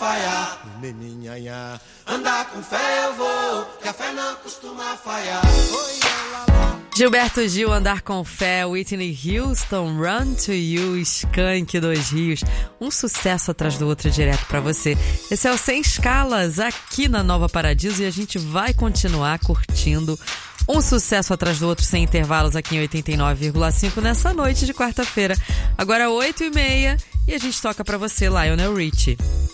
falhar. Andar com fé eu vou, que a fé não costuma falhar. Gilberto Gil, Andar com Fé, Whitney Houston, Run to You, Skank, Dois Rios. Um sucesso atrás do outro direto pra você. Esse é o Sem Escalas, aqui na Nova Paradiso, e a gente vai continuar curtindo um sucesso atrás do outro sem intervalos aqui em 89,5 nessa noite de quarta-feira. Agora 8h30 e a gente toca pra você Lionel Richie.